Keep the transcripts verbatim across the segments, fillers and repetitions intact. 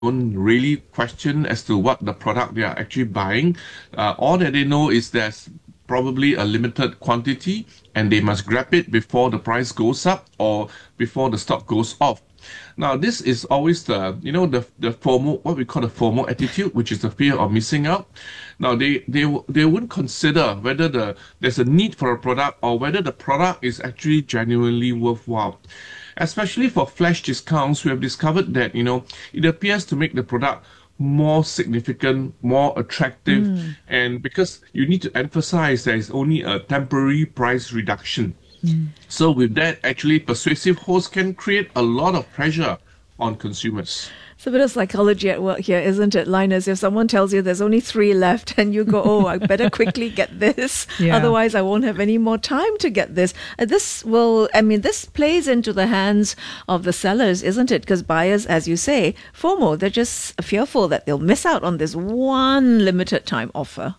don't really question as to what the product they are actually buying. Uh, all that they know is there's probably a limited quantity and they must grab it before the price goes up or before the stock goes off. Now, this is always the, you know, the the FOMO, what we call the FOMO attitude, which is the fear of missing out. Now, they they w- they wouldn't consider whether the there's a need for a product or whether the product is actually genuinely worthwhile. Especially for flash discounts, we have discovered that, you know, it appears to make the product more significant, more attractive, and because you need to emphasize there is only a temporary price reduction. So with that, actually, persuasive hosts can create a lot of pressure on consumers. It's a bit of psychology at work here, isn't it, Linus? If someone tells you there's only three left and you go, oh, I better quickly get this. Yeah. Otherwise, I won't have any more time to get this. Uh, This will, I mean, this plays into the hands of the sellers, isn't it? Because buyers, as you say, FOMO, they're just fearful that they'll miss out on this one limited time offer.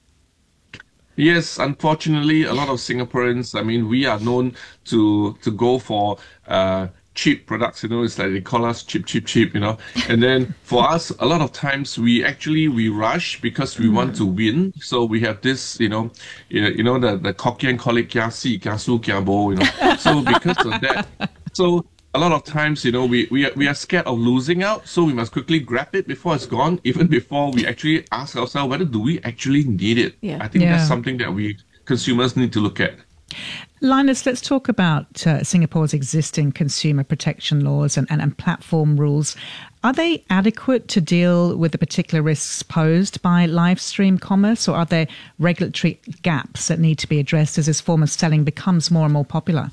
Yes, unfortunately, a lot of Singaporeans, I mean, we are known to to go for uh cheap products, you know, it's like they call us cheap, cheap, cheap, you know. And then for us, a lot of times we actually we rush because we want to win. So we have this, you know, you know, you know the the Hokkien call it kia si, kia su, kia bo, you know. So because of that, so a lot of times, you know, we, we, are, we are scared of losing out, so we must quickly grab it before it's gone, even before we actually ask ourselves whether do we actually need it. Yeah. I think Yeah. that's something that we consumers need to look at. Linus, let's talk about uh, Singapore's existing consumer protection laws and, and, and platform rules. Are they adequate to deal with the particular risks posed by live stream commerce, or are there regulatory gaps that need to be addressed as this form of selling becomes more and more popular?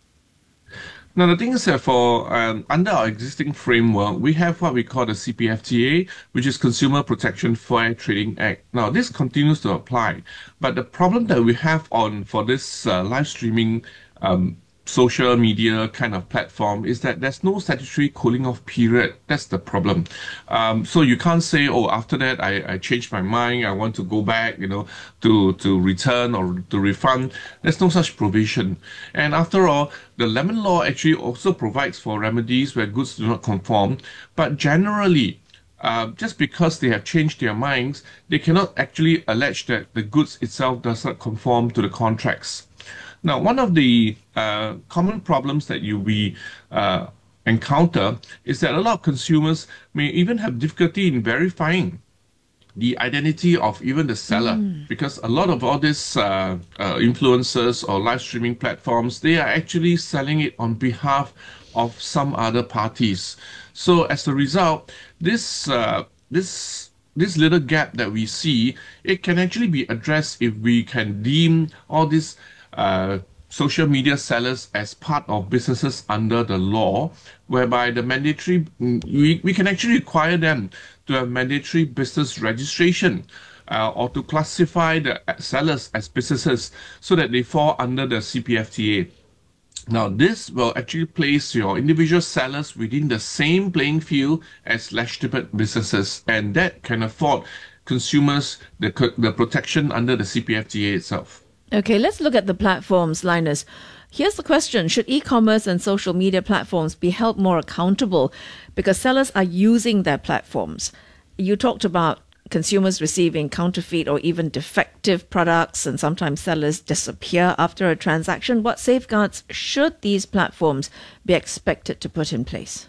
Now, the thing is that for um, under our existing framework, we have what we call the C P F T A, which is Consumer Protection Fair Trading Act. Now, this continues to apply, but the problem that we have on for this uh, live streaming um, social media kind of platform is that there's no statutory cooling off period. That's the problem. Um, so you can't say, oh, after that I, I changed my mind, I want to go back, you know, to to return or to refund. There's no such provision. And after all, the lemon law actually also provides for remedies where goods do not conform. But generally, uh, just because they have changed their minds, they cannot actually allege that the goods itself does not conform to the contracts. Now, one of the uh, common problems that you we uh, encounter is that a lot of consumers may even have difficulty in verifying the identity of even the seller, because a lot of all these uh, uh, influencers or live streaming platforms, they are actually selling it on behalf of some other parties. So as a result, this uh, this this little gap that we see, it can actually be addressed if we can deem all these uh, social media sellers as part of businesses under the law, whereby the mandatory, mm, we, we can actually require them to have mandatory business registration uh, or to classify the uh, sellers as businesses so that they fall under the C P F T A. Now, this will actually place your individual sellers within the same playing field as legitimate businesses, and that can afford consumers the, co- the protection under the C P F T A itself. Okay, let's look at the platforms, Linus. Here's the question. Should e-commerce and social media platforms be held more accountable because sellers are using their platforms? You talked about consumers receiving counterfeit or even defective products, and sometimes sellers disappear after a transaction. What safeguards should these platforms be expected to put in place?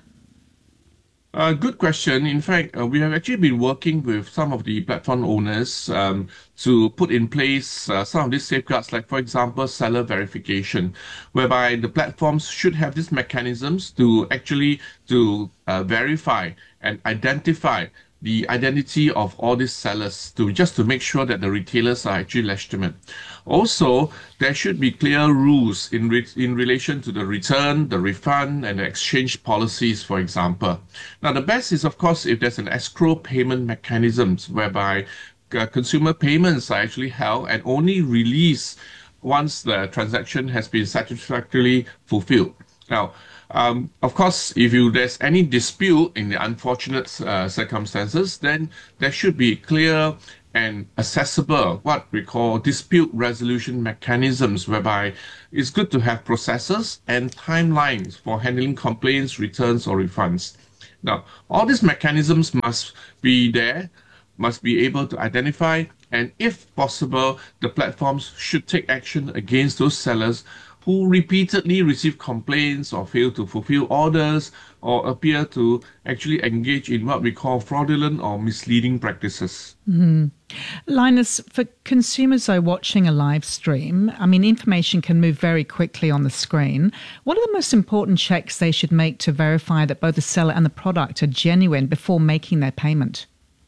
Uh, good question. In fact, uh, we have actually been working with some of the platform owners um, to put in place uh, some of these safeguards, like, for example, seller verification, whereby the platforms should have these mechanisms to actually to uh, verify and identify the identity of all these sellers to just to make sure that the retailers are actually legitimate. Also, there should be clear rules in re- in relation to the return, the refund, and the exchange policies, for example. Now, the best is, of course, if there's an escrow payment mechanisms whereby uh, consumer payments are actually held and only released once the transaction has been satisfactorily fulfilled. Now, um, of course, if you there's any dispute in the unfortunate uh, circumstances, then there should be clear and accessible, what we call dispute resolution mechanisms, whereby it's good to have processes and timelines for handling complaints, returns, or refunds. Now, all these mechanisms must be there, must be able to identify, and if possible, the platforms should take action against those sellers who repeatedly receive complaints or fail to fulfill orders or appear to actually engage in what we call fraudulent or misleading practices. Linus, for consumers though watching a live stream, I mean, information can move very quickly on the screen. What are the most important checks they should make to verify that both the seller and the product are genuine before making their payment?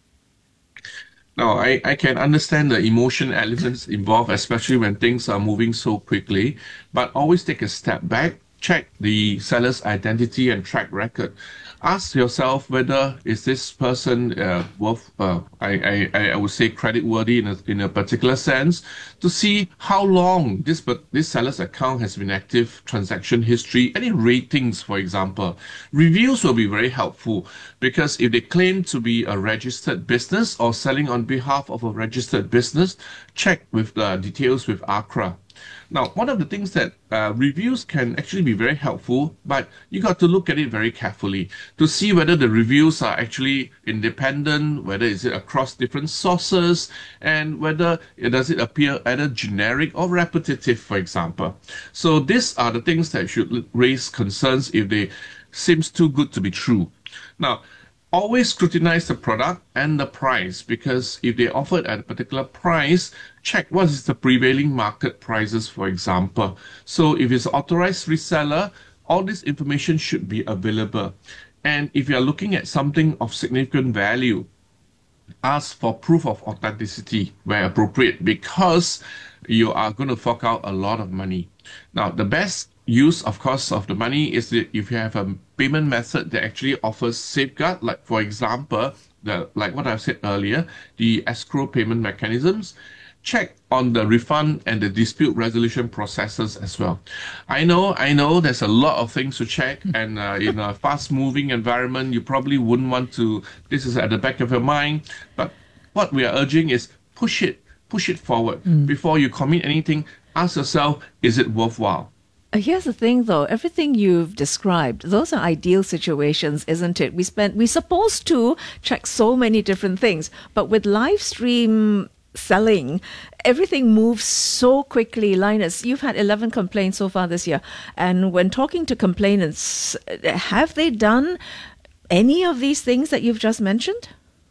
Now, I, I can understand the emotion elements involved, especially when things are moving so quickly, but always take a step back, check the seller's identity and track record. Ask yourself whether is this person uh, worth, uh, I, I, I would say creditworthy in a, in a particular sense, to see how long this, but this seller's account has been active, transaction history, any ratings, for example. Reviews will be very helpful because if they claim to be a registered business or selling on behalf of a registered business, check with the details with ACRA. Now, one of the things that uh, reviews can actually be very helpful, but you got to look at it very carefully to see whether the reviews are actually independent, whether is it across different sources, and whether it does it appear either generic or repetitive, for example. So these are the things that should raise concerns if they seems too good to be true. Now, always scrutinize the product and the price, because if they offered at a particular price, check what is the prevailing market prices, for example. So if it's an authorized reseller, all this information should be available. And if you're looking at something of significant value, ask for proof of authenticity where appropriate, because you are going to fork out a lot of money. Now, the best use, of course, of the money is that if you have a payment method that actually offers safeguard, like for example, the like what I've said earlier, the escrow payment mechanisms. Check on the refund and the dispute resolution processes as well. I know, I know there's a lot of things to check, and uh, in a fast-moving environment, you probably wouldn't want to, this is at the back of your mind, but what we are urging is push it, push it forward. Mm. Before you commit anything, ask yourself, is it worthwhile? Here's the thing, though. Everything you've described, those are ideal situations, isn't it? We spent, we're supposed to check so many different things, but with live stream selling, everything moves so quickly. Linus, you've had eleven complaints so far this year. And when talking to complainants, have they done any of these things that you've just mentioned?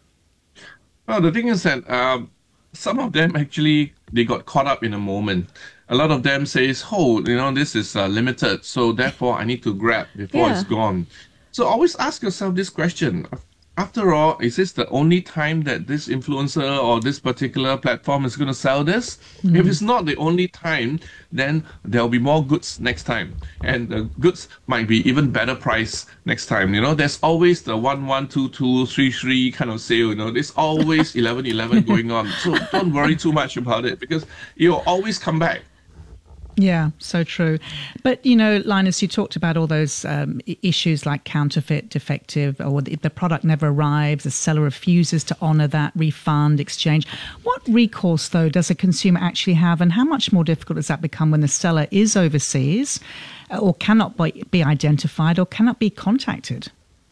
Well, the thing is that um, some of them actually, they got caught up in a moment. A lot of them says, oh, you know, this is uh, limited, so therefore I need to grab before Yeah. it's gone. So always ask yourself this question. After all, is this the only time that this influencer or this particular platform is going to sell this? Mm. If it's not the only time, then there'll be more goods next time. And the goods might be even better price next time. You know, there's always the one, one, two, two, three, three kind of sale. You know, there's always eleven, eleven going on. So don't worry too much about it, because you'll always come back. Yeah, so true. But, you know, Linus, you talked about all those um, issues like counterfeit, defective, or the, the product never arrives, the seller refuses to honour that refund, exchange. What recourse, though, does a consumer actually have, and how much more difficult does that become when the seller is overseas or cannot be, be identified or cannot be contacted?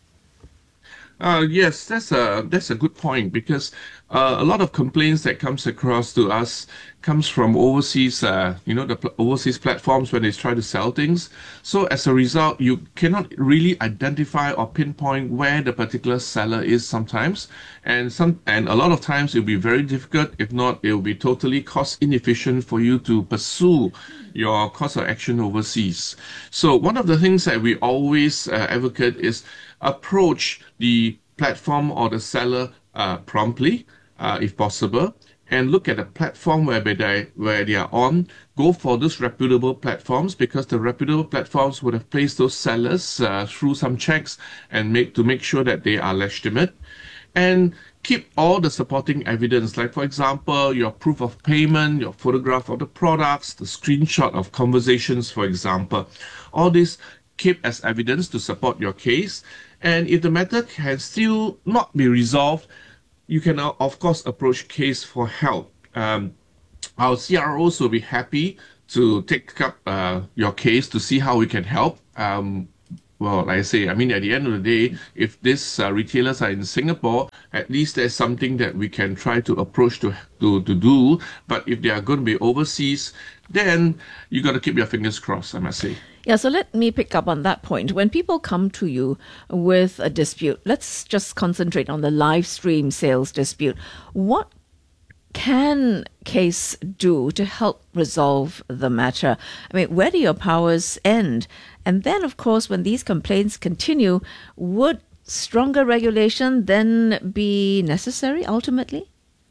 Uh, yes, that's a that's a good point, because uh, a lot of complaints that comes across to us comes from overseas, uh, you know, the pl- overseas platforms when they try to sell things. So as a result, you cannot really identify or pinpoint where the particular seller is sometimes, and some and a lot of times it'll be very difficult. If not, it will be totally cost inefficient for you to pursue your course of action overseas. So one of the things that we always uh, advocate is approach the platform or the seller uh, promptly, uh, if possible, and look at the platform where they where they are on. Go for those reputable platforms, because the reputable platforms would have placed those sellers uh, through some checks and make to make sure that they are legitimate. And keep all the supporting evidence, like for example, your proof of payment, your photograph of the products, the screenshot of conversations, for example. All this keep as evidence to support your case. And if the matter can still not be resolved, you can, uh, of course, approach case for help. Um, our C R Os will be happy to take up uh, your case to see how we can help. Um, well, like I say, I mean, at the end of the day, if these uh, retailers are in Singapore, at least there's something that we can try to approach to, to, to do. But if they are going to be overseas, then you got to keep your fingers crossed, I must say. Yeah, so let me pick up on that point. When people come to you with a dispute, let's just concentrate on the live stream sales dispute. What can Case do to help resolve the matter? I mean, where do your powers end? And then, of course, when these complaints continue, would stronger regulation then be necessary ultimately?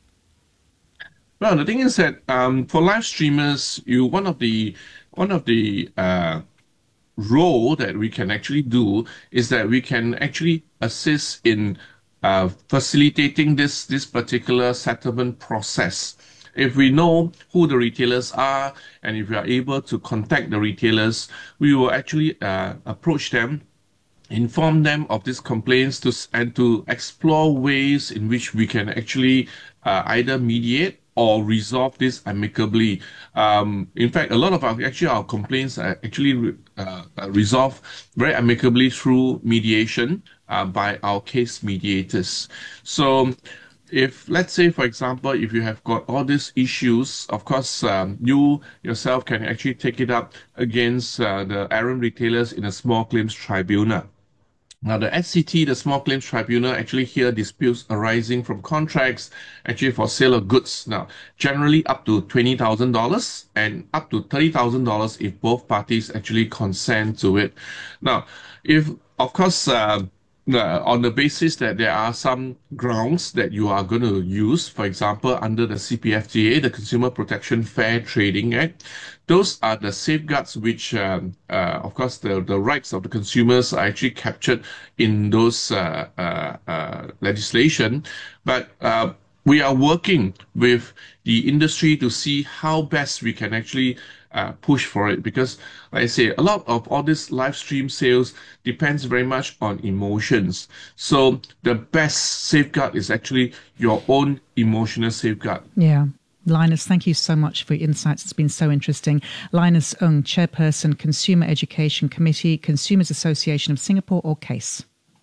Well, the thing is that um, for live streamers, you one of the one of the uh, role that we can actually do is that we can actually assist in uh, facilitating this this particular settlement process. If we know who the retailers are, and if we are able to contact the retailers, we will actually uh, approach them, inform them of these complaints, to and to explore ways in which we can actually uh, either mediate or resolve this amicably. Um, in fact, a lot of our actually our complaints are actually uh, resolved very amicably through mediation uh, by our case mediators. So, if, let's say, for example, if you have got all these issues, of course, um, you yourself can actually take it up against uh, the errant retailers in a small claims tribunal. Now, the S C T, the Small Claims Tribunal, actually hear disputes arising from contracts actually for sale of goods. Now, generally up to twenty thousand dollars and up to thirty thousand dollars if both parties actually consent to it. Now, if, of course, uh, Uh, on the basis that there are some grounds that you are going to use, for example, under the C P F T A, the Consumer Protection Fair Trading Act, those are the safeguards which, um, uh, of course, the, the rights of the consumers are actually captured in those uh, uh, uh, legislation. But uh, we are working with the industry to see how best we can actually Uh, push for it, because like I say, a lot of all this live stream sales depends very much on emotions. So the best safeguard is actually your own emotional safeguard. Yeah. Linus, thank you so much for your insights. It's been so interesting. Linus Ng, Chairperson, Consumer Education Committee, Consumers Association of Singapore, or CASE.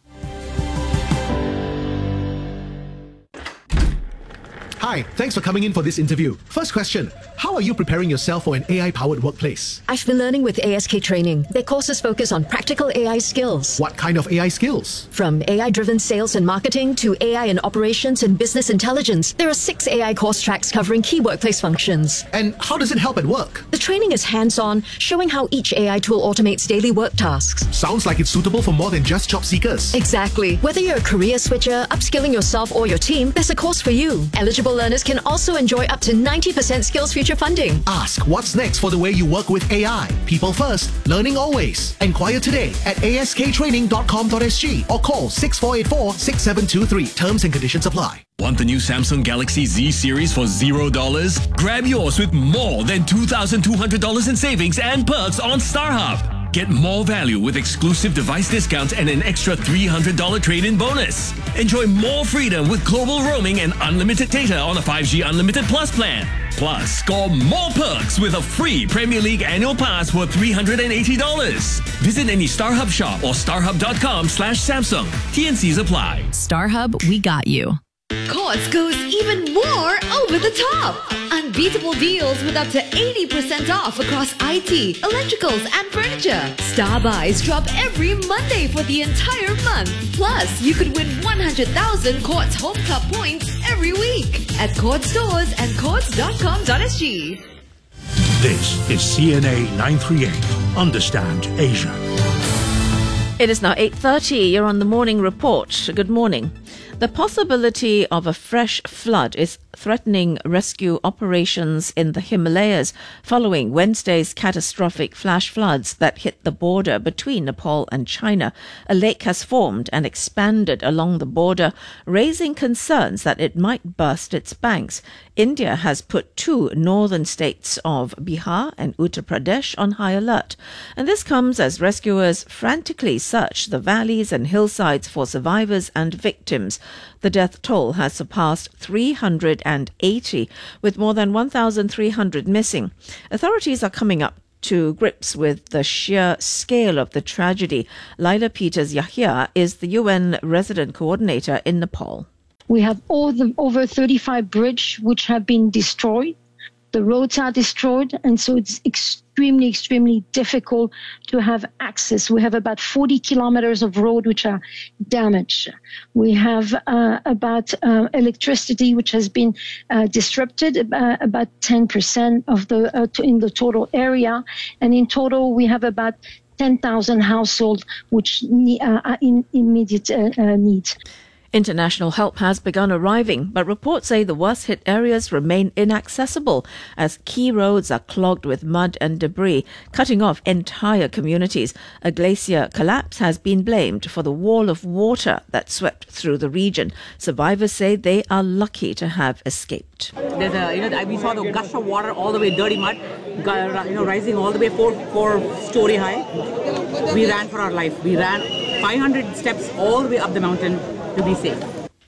Hi, thanks for coming in for this interview. First question, how are you preparing yourself for an A I-powered workplace? I've been learning with A S K Training. Their courses focus on practical A I skills. What kind of A I skills? From A I-driven sales and marketing to A I in operations and business intelligence, there are six A I course tracks covering key workplace functions. And how does it help at work? The training is hands-on, showing how each A I tool automates daily work tasks. Sounds like it's suitable for more than just job seekers. Exactly. Whether you're a career switcher, upskilling yourself or your team, there's a course for you. Eligible learners can also enjoy up to ninety percent Skills Future funding. Ask what's next for the way you work with A I. People first, learning always. Enquire today at a s k training dot com dot s g or call six four eight four, six seven two three. Terms and conditions apply. Want the new Samsung Galaxy Z series for zero dollars? Grab yours with more than two thousand two hundred dollars in savings and perks on StarHub. Get more value with exclusive device discounts and an extra three hundred dollars trade-in bonus. Enjoy more freedom with global roaming and unlimited data on a five G Unlimited Plus plan. Plus, score more perks with a free Premier League annual pass for three hundred eighty dollars. Visit any StarHub shop or starhub dot com slash Samsung. T N Cs apply. StarHub, we got you. Courts goes even more over the top. Unbeatable deals with up to eighty percent off across I T, electricals and furniture. Star buys drop every Monday for the entire month. Plus, you could win one hundred thousand Courts Home Club points every week at Courts stores and courts dot com dot s g. This is C N A nine thirty-eight. Understand Asia. It is now eight thirty. You're on the Morning Report. Good morning. The possibility of a fresh flood is threatening rescue operations in the Himalayas following Wednesday's catastrophic flash floods that hit the border between Nepal and China. A lake has formed and expanded along the border, raising concerns that it might burst its banks. India has put two northern states of Bihar and Uttar Pradesh on high alert. And this comes as rescuers frantically search the valleys and hillsides for survivors and victims. The death toll has surpassed three hundred eighty, with more than one thousand three hundred missing. Authorities are coming up to grips with the sheer scale of the tragedy. Laila Peters Yahya is the U N resident coordinator in Nepal. We have all the over thirty-five bridges which have been destroyed. The roads are destroyed, and so it's extremely, extremely difficult to have access. We have about forty kilometers of road which are damaged. We have uh, about uh, electricity which has been uh, disrupted, uh, about ten percent of the uh, in the total area, and in total we have about ten thousand households which need, uh, are in immediate uh, uh, need. International help has begun arriving, but reports say the worst-hit areas remain inaccessible as key roads are clogged with mud and debris, cutting off entire communities. A glacier collapse has been blamed for the wall of water that swept through the region. Survivors say they are lucky to have escaped. There's a, you know, we saw the gush of water all the way, dirty mud, you know, rising all the way four, four story high. We ran for our life. We ran five hundred steps all the way up the mountain to be safe.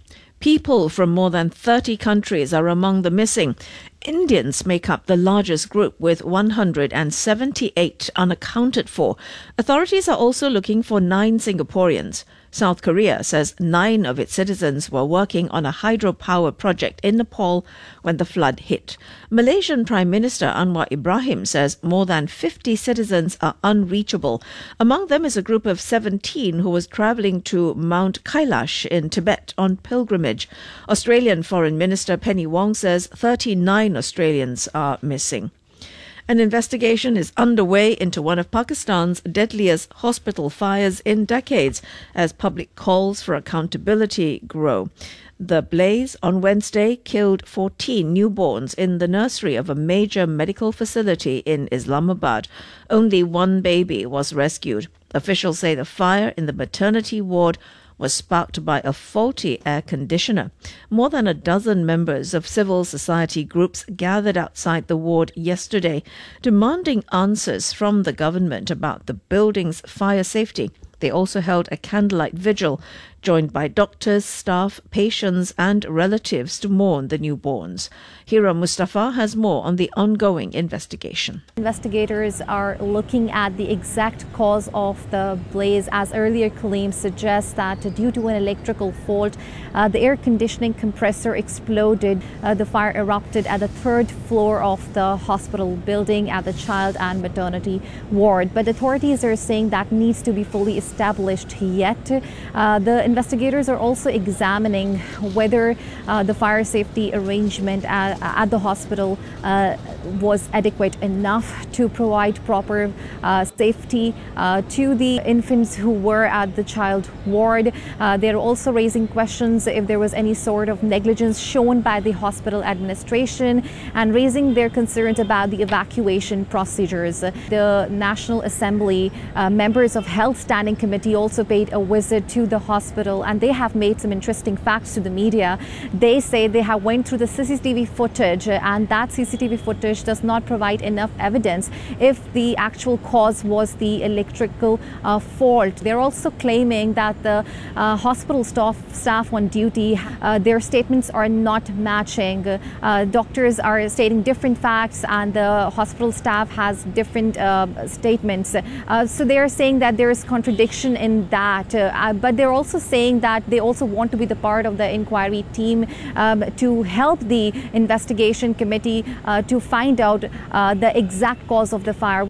People from more than thirty countries are among the missing. Indians make up the largest group with one hundred seventy-eight unaccounted for. Authorities are also looking for nine Singaporeans. South Korea says nine of its citizens were working on a hydropower project in Nepal when the flood hit. Malaysian Prime Minister Anwar Ibrahim says more than fifty citizens are unreachable. Among them is a group of seventeen who was travelling to Mount Kailash in Tibet on pilgrimage. Australian Foreign Minister Penny Wong says thirty-nine Australians are missing. An investigation is underway into one of Pakistan's deadliest hospital fires in decades as public calls for accountability grow. The blaze on Wednesday killed fourteen newborns in the nursery of a major medical facility in Islamabad. Only one baby was rescued. Officials say the fire in the maternity ward was sparked by a faulty air conditioner. More than a dozen members of civil society groups gathered outside the ward yesterday, demanding answers from the government about the building's fire safety. They also held a candlelight vigil, joined by doctors, staff, patients and relatives to mourn the newborns. Hira Mustafa has more on the ongoing investigation. Investigators are looking at the exact cause of the blaze, as earlier claims suggest that due to an electrical fault, uh, the air conditioning compressor exploded. Uh, the fire erupted at the third floor of the hospital building at the child and maternity ward. But authorities are saying that needs to be fully established yet. Uh, the investigators are also examining whether uh, the fire safety arrangement at, at the hospital uh, was adequate enough to provide proper uh, safety uh, to the infants who were at the child ward. Uh, they're also raising questions if there was any sort of negligence shown by the hospital administration and raising their concerns about the evacuation procedures. The National Assembly uh, members of Health Standing Committee also paid a visit to the hospital, and they have made some interesting facts to the media. They say they have went through the C C T V footage, and that C C T V footage does not provide enough evidence if the actual cause was the electrical uh, fault. They're also claiming that the uh, hospital staff, staff on duty, uh, their statements are not matching. Uh, doctors are stating different facts and the hospital staff has different uh, statements. Uh, so they're saying that there is contradiction in that, uh, but they're also saying that they also want to be the part of the inquiry team um, to help the investigation committee uh, to find out uh, the exact cause of the fire.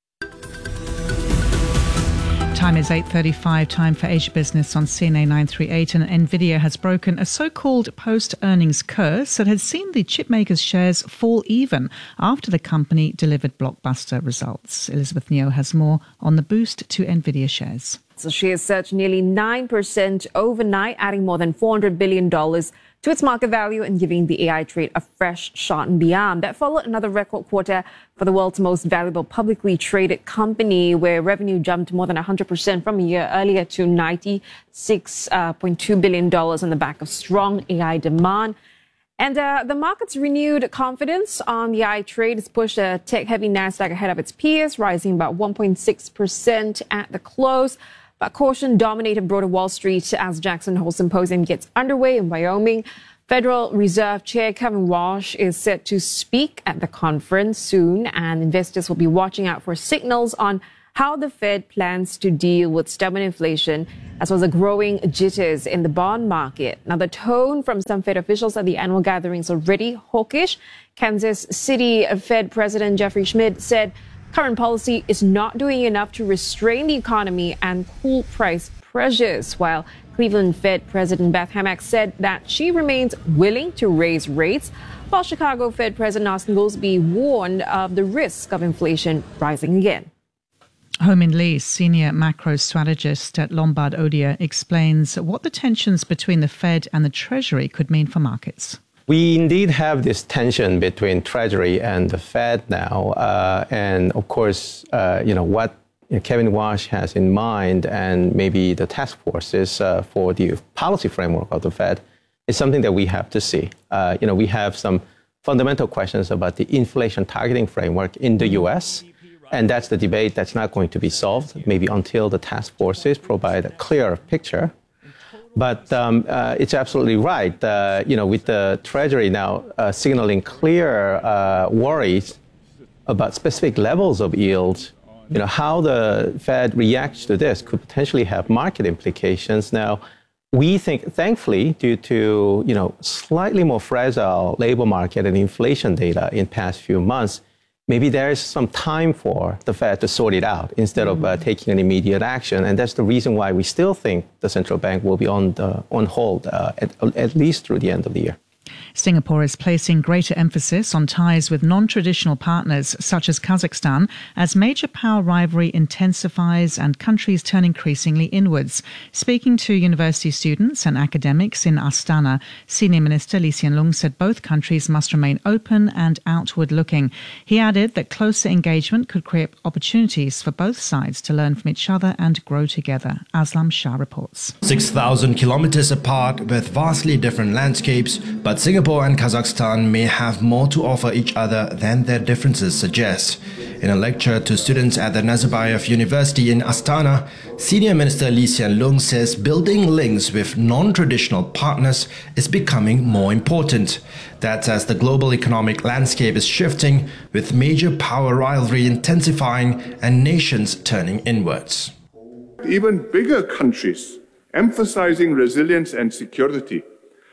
Time is eight thirty-five, time for Asia Business on C N A nine thirty-eight, and Nvidia has broken a so-called post-earnings curse that has seen the chipmaker's shares fall even after the company delivered blockbuster results. Elizabeth Neo has more on the boost to Nvidia shares. So shares surged nearly nine percent overnight, adding more than four hundred billion dollars to its market value and giving the A I trade a fresh shot in the arm. That followed another record quarter for the world's most valuable publicly traded company, where revenue jumped more than one hundred percent from a year earlier to ninety-six point two billion dollars on the back of strong A I demand. And uh, the market's renewed confidence on the A I trade has pushed a tech-heavy Nasdaq ahead of its peers, rising about one point six percent at the close. But caution dominated broader Wall Street as Jackson Hole Symposium gets underway in Wyoming. Federal Reserve Chair Kevin Walsh is set to speak at the conference soon, and investors will be watching out for signals on how the Fed plans to deal with stubborn inflation, as well as the growing jitters in the bond market. Now, the tone from some Fed officials at the annual gathering is already hawkish. Kansas City Fed President Jeffrey Schmidt said current policy is not doing enough to restrain the economy and cool price pressures, while Cleveland Fed President Beth Hammack said that she remains willing to raise rates, while Chicago Fed President Austin Goolsbee warned of the risk of inflation rising again. Ho Min Lee, senior macro strategist at Lombard Odier, explains what the tensions between the Fed and the Treasury could mean for markets. We indeed have this tension between Treasury and the Fed now. Uh, and of course, uh, you know, what you know, Kevin Walsh has in mind, and maybe the task forces uh, for the policy framework of the Fed, is something that we have to see. Uh, you know, we have some fundamental questions about the inflation targeting framework in the U S, and that's the debate that's not going to be solved, maybe until the task forces provide a clearer picture. But um, uh, it's absolutely right. Uh, you know, with the Treasury now uh, signaling clear uh, worries about specific levels of yields, you know, how the Fed reacts to this could potentially have market implications. Now, we think, thankfully, due to, you know, slightly more fragile labor market and inflation data in past few months, maybe there is some time for the Fed to sort it out instead of uh, taking an immediate action. And that's the reason why we still think the central bank will be on, the, on hold uh, at, at least through the end of the year. Singapore is placing greater emphasis on ties with non-traditional partners such as Kazakhstan as major power rivalry intensifies and countries turn increasingly inwards. Speaking to university students and academics in Astana, Senior Minister Lee Hsien Loong said both countries must remain open and outward-looking. He added that closer engagement could create opportunities for both sides to learn from each other and grow together. Aslam Shah reports. six thousand kilometers apart with vastly different landscapes, but Singapore and Kazakhstan may have more to offer each other than their differences suggest. In a lecture to students at the Nazarbayev University in Astana, Senior Minister Lee Hsien Loong says building links with non-traditional partners is becoming more important. That's as the global economic landscape is shifting, with major power rivalry intensifying and nations turning inwards. Even bigger countries, emphasizing resilience and security,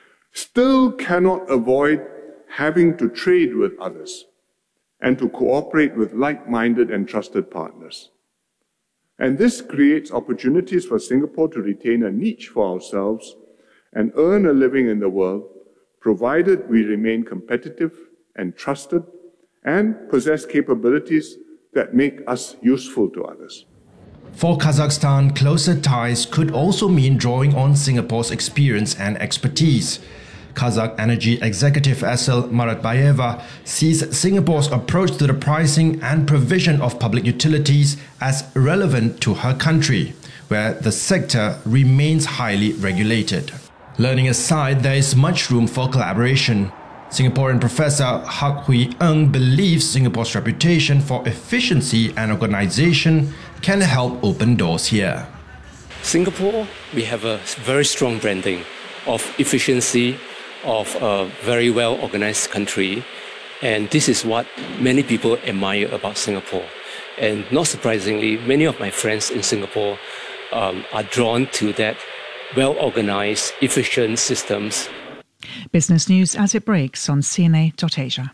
still cannot avoid having to trade with others and to cooperate with like-minded and trusted partners. And this creates opportunities for Singapore to retain a niche for ourselves and earn a living in the world, provided we remain competitive and trusted and possess capabilities that make us useful to others. For Kazakhstan, closer ties could also mean drawing on Singapore's experience and expertise. Kazakh Energy Executive Asel Maratbayeva sees Singapore's approach to the pricing and provision of public utilities as relevant to her country, where the sector remains highly regulated. Learning aside, there is much room for collaboration. Singaporean Professor Hak Hui Ng believes Singapore's reputation for efficiency and organization can help open doors here. Singapore, we have a very strong branding of efficiency, of a very well-organized country, and this is what many people admire about Singapore. And not surprisingly, many of my friends in Singapore um, are drawn to that well-organized, efficient systems. Business news as it breaks on C N A dot Asia.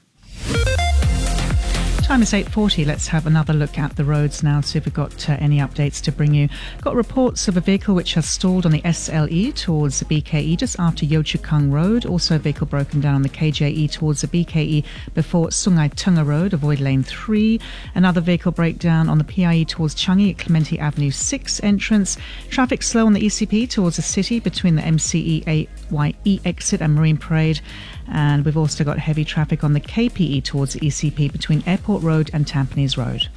Time is eight forty. Let's have another look at the roads now, see if we've got uh, any updates to bring you. Got reports of a vehicle which has stalled on the S L E towards the B K E just after Yio Chu Kang Road. Also a vehicle broken down on the K J E towards the B K E before Sungai Tengah Road. Avoid lane three. Another vehicle breakdown on the P I E towards Changi at Clementi Avenue six entrance. Traffic slow on the E C P towards the city between the M C E A Y E exit and Marine Parade. And we've also got heavy traffic on the K P E towards the E C P between Airport Road and Tampines Road.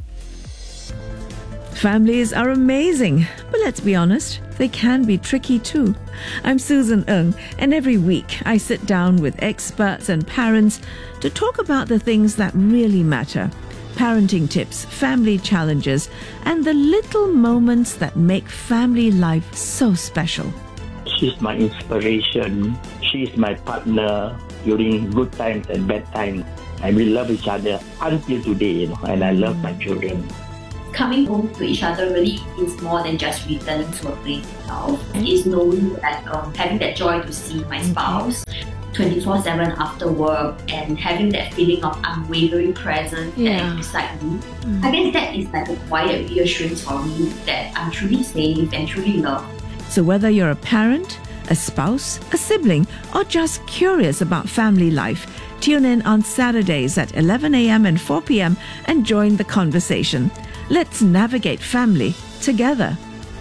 Families are amazing, but let's be honest, they can be tricky too. I'm Susan Ng, and every week I sit down with experts and parents to talk about the things that really matter. Parenting tips, family challenges, and the little moments that make family life so special. She's my inspiration. She's my partner during good times and bad times. And we love each other until today, you know, and I love my children. Coming home to each other really is more than just returning to a place itself. It's knowing that, um, having that joy to see my spouse twenty-four seven after work and having that feeling of unwavering presence Yeah. that is beside me. I guess that is like a quiet reassurance for me that I'm truly safe and truly loved. So whether you're a parent, a spouse, a sibling, or just curious about family life, tune in on Saturdays at eleven a.m. and four p.m. and join the conversation. Let's navigate family together.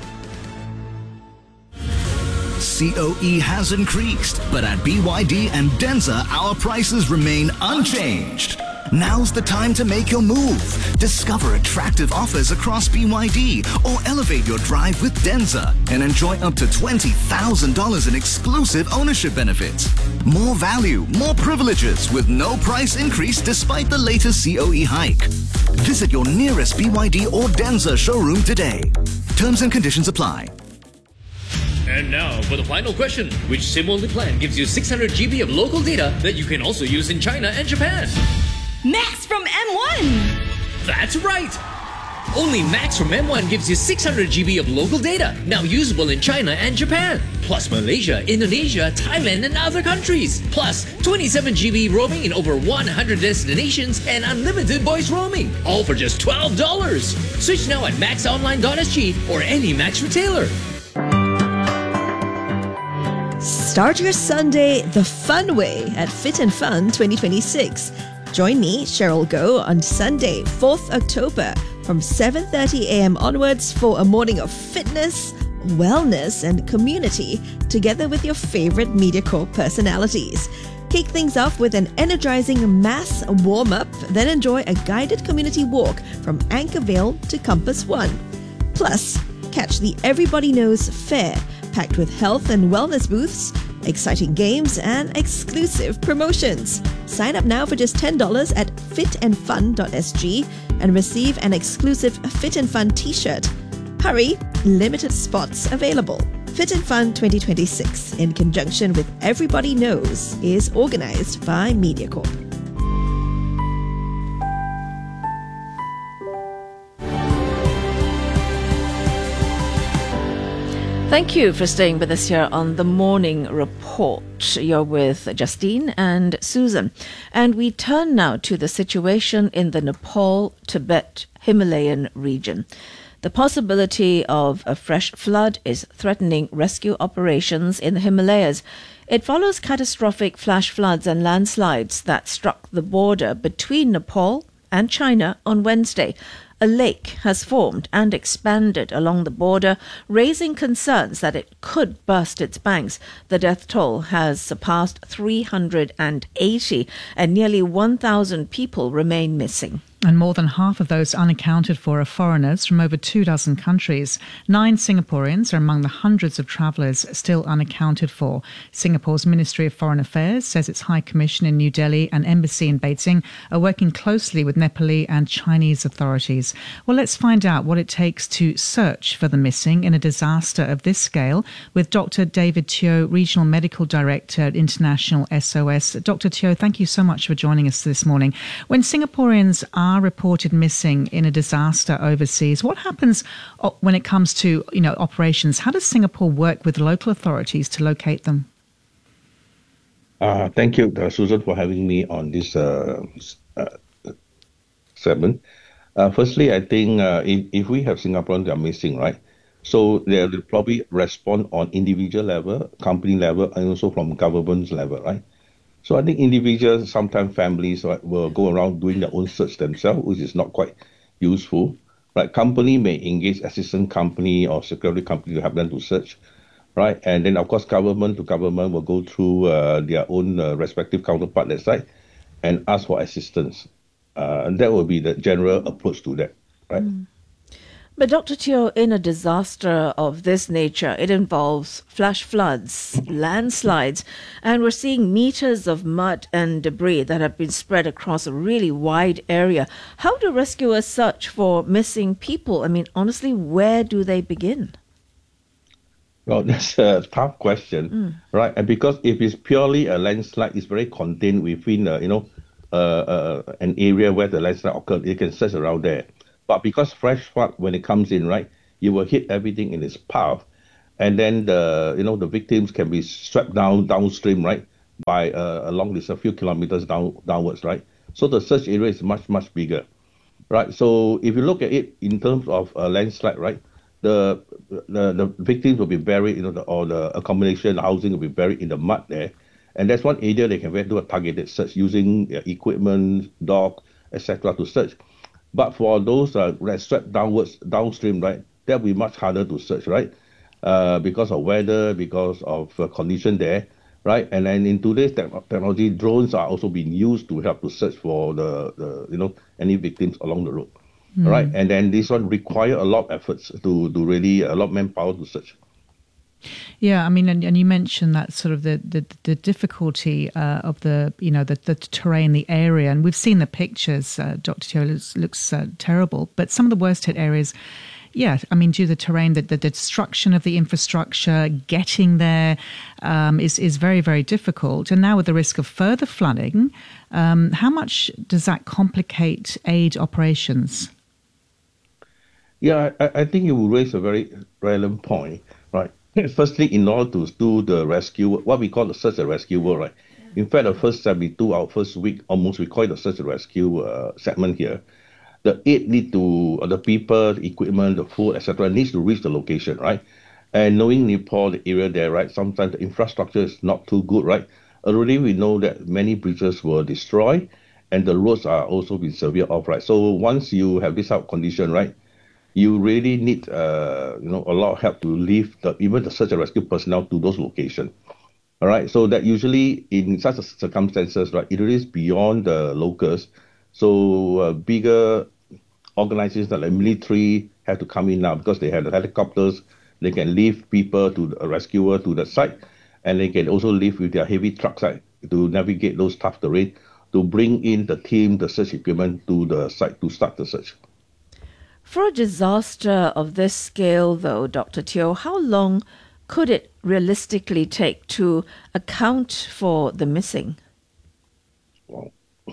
C O E has increased, but at B Y D and Denza, our prices remain unchanged. Now's the time to make your move. Discover attractive offers across B Y D or elevate your drive with Denza and enjoy up to twenty thousand dollars in exclusive ownership benefits. More value, more privileges with no price increase despite the latest C O E hike. Visit your nearest B Y D or Denza showroom today. Terms and conditions apply. And now for the final question. Which SIM-only plan gives you six hundred gigabytes of local data that you can also use in China and Japan? Max from M one! That's right! Only Max from M one gives you six hundred gigabytes of local data, now usable in China and Japan. Plus Malaysia, Indonesia, Thailand and other countries. Plus twenty-seven gigabytes roaming in over one hundred destinations and unlimited voice roaming. All for just twelve dollars. Switch now at max online dot s g or any Max retailer. Start your Sunday the fun way at Fit and Fun twenty twenty-six. Join me, Cheryl Goh, on Sunday, fourth October from seven thirty a.m. onwards for a morning of fitness, wellness and community together with your favorite MediaCorp personalities. Kick things off with an energizing mass warm-up, then enjoy a guided community walk from Anchorvale to Compass One. Plus, catch the Everybody Knows Fair, packed with health and wellness booths, exciting games and exclusive promotions. Sign up now for just ten dollars at fit and fun dot s g and receive an exclusive Fit and Fun t-shirt. Hurry, limited spots available. Fit and Fun twenty twenty-six, in conjunction with Everybody Knows, is organized by MediaCorp. Thank you for staying with us here on the Morning Report. You're with Justine and Susan. And we turn now to the situation in the Nepal, Tibet, Himalayan region. The possibility of a fresh flood is threatening rescue operations in the Himalayas. It follows catastrophic flash floods and landslides that struck the border between Nepal and China on Wednesday. A lake has formed and expanded along the border, raising concerns that it could burst its banks. The death toll has surpassed three hundred eighty, and nearly one thousand people remain missing. And more than half of those unaccounted for are foreigners from over two dozen countries. Nine Singaporeans are among the hundreds of travellers still unaccounted for. Singapore's Ministry of Foreign Affairs says its High Commission in New Delhi and Embassy in Beijing are working closely with Nepali and Chinese authorities. Well, let's find out what it takes to search for the missing in a disaster of this scale with Doctor David Teo, Regional Medical Director at International S O S. Doctor Teo, thank you so much for joining us this morning. When Singaporeans are reported missing in a disaster overseas, what happens when it comes to, you know, operations? How does Singapore work with local authorities to locate them? Uh, thank you, uh, Susan, for having me on this uh, uh, segment. Uh, firstly, I think uh, if, if we have Singaporeans that are missing, right, so they will probably respond on individual level, company level, and also from government level, right? So I think individuals, sometimes families, right, will go around doing their own search themselves, which is not quite useful. Right? Company may engage assistant company or security company to help them to search, right? And then, of course, government to government will go through uh, their own uh, respective counterpart that side and ask for assistance. Uh, and that will be the general approach to that, right? Mm. But Doctor Teo, in a disaster of this nature, it involves flash floods, landslides, and we're seeing meters of mud and debris that have been spread across a really wide area. How do rescuers search for missing people? I mean, honestly, where do they begin? Well, that's a tough question, Mm. right? And because if it's purely a landslide, it's very contained within, uh, you know, uh, uh, an area where the landslide occurred. You can search around there. But because fresh flood, when it comes in, right, you will hit everything in its path, and then the, you know, the victims can be swept down downstream, right, by uh, along this a few kilometers down downwards, right. So the search area is much much bigger, right. So if you look at it in terms of a landslide, right. The, the the victims will be buried, you know, the, or the accommodation, the housing will be buried in the mud there, and that's one area they can do a targeted search using uh, equipment, dog, et cetera to search. But for those uh, that swept downwards downstream, right, that will be much harder to search, right, uh, because of weather, because of uh, condition there, right, and then in today's te- technology, drones are also being used to help to search for the, the you know any victims along the road. Mm. Right, and then this one require a lot of efforts to, to really, a lot of manpower to search. Yeah, I mean, and, and you mentioned that sort of the the, the difficulty uh, of the, you know, the, the terrain, the area, and we've seen the pictures. Uh, Doctor Teo looks, looks uh, terrible, but some of the worst hit areas, yeah, I mean, due to the terrain, the, the destruction of the infrastructure, getting there um, is is very, very difficult. And now with the risk of further flooding, um, how much does that complicate aid operations? Yeah, I, I think you raise a very relevant point, right? Firstly, in order to do the rescue, what we call the search and rescue work, right? In fact, the first seventy-two, our first week, almost we call it the search and rescue uh, segment here. The aid need to, uh, the people, the equipment, the food, et cetera, needs to reach the location, right? And knowing Nepal, the area there, right? Sometimes the infrastructure is not too good, right? Already we know that many bridges were destroyed, and the roads are also been severed off, right? So once you have this type of condition, right? You really need, uh, you know, a lot of help to leave the, even the search and rescue personnel to those locations. All right, so that usually in such circumstances, right, it is beyond the locals. So uh, bigger organizations like military have to come in now because they have the helicopters. They can leave people to a rescuer to the site, and they can also leave with their heavy trucks, right, to navigate those tough terrain, to bring in the team, the search equipment to the site to start the search. For a disaster of this scale, though, Doctor Teo, how long could it realistically take to account for the missing? Wow.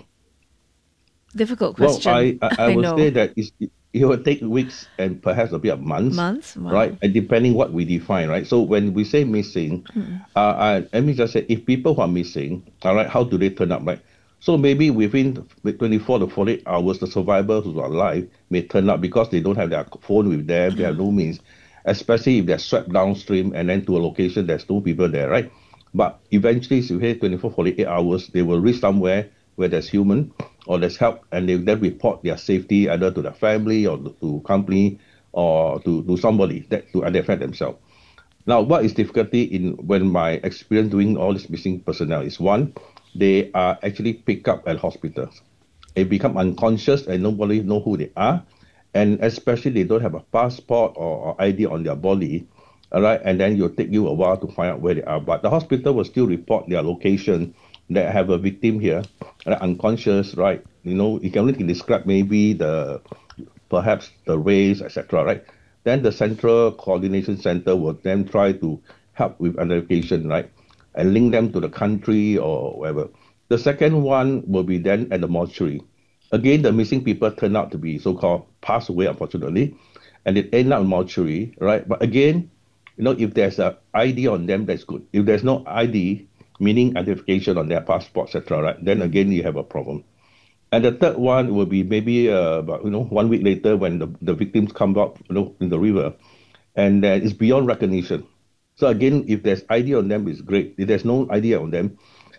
Difficult question. Well, I, I, I, I would know. say that it's, it will take weeks and perhaps a bit of months. Months? Wow. Right? And depending what we define, right? So when we say missing, Mm. uh, I, let me just say, if people who are missing, all right, how do they turn up, right? So maybe within twenty-four to forty-eight hours, the survivors who are alive may turn up because they don't have their phone with them, they have no means, especially if they're swept downstream and then to a location there's no people there, right? But eventually, if you hit twenty-four, forty-eight hours, they will reach somewhere where there's human or there's help, and they then report their safety either to their family or to company or to, to somebody that to identify themselves. Now, what is difficulty in when my experience doing all this missing personnel is one, they are actually picked up at hospitals. They become unconscious and nobody know who they are. And especially they don't have a passport or, or I D on their body. All right. And then it'll take you a while to find out where they are. But the hospital will still report their location that have a victim here, uh, unconscious, right? You know, you can only describe maybe the, perhaps the race, et cetera, right? Then the Central Coordination Center will then try to help with identification, right? And link them to the country or whatever. The second one will be then at the mortuary. Again, the missing people turn out to be so-called passed away, unfortunately, and it end up in mortuary, right? But again, you know, if there's an I D on them, that's good. If there's no I D, meaning identification on their passport, et cetera, right? Then again, you have a problem. And the third one will be maybe uh, about, you know, one week later when the, the victims come out, you know, in the river, and uh, it's beyond recognition. So again, if there's I D on them, it's great. If there's no I D on them,